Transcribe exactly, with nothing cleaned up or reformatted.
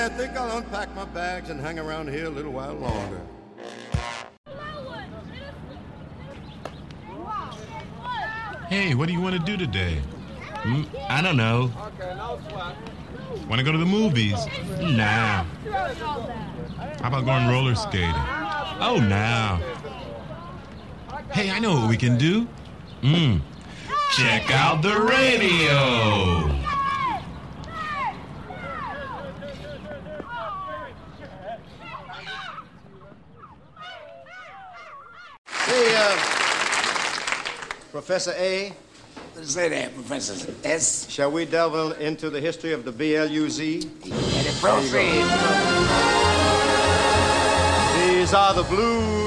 I think I'll unpack my bags and hang around here a little while longer. Hey, what do you want to do today? Mm, I don't know. Want to go to the movies? Nah. How about going roller skating? Oh, nah. Hey, I know what we can do. Mm. Check out the radio. Hey, uh, Professor A. Say that, Professor S. Shall we delve into the history of the B L U Z? And it proceeds. These are the blues